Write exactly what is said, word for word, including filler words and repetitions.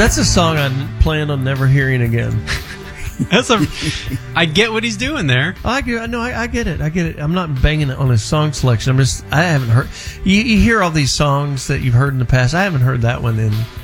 That's a song I plan on never hearing again. That's a. I get what he's doing there. I get, no, I, I get it. I get it. I'm not banging it on his song selection. I'm just. I haven't heard. You, you hear all these songs that you've heard in the past. I haven't heard that one in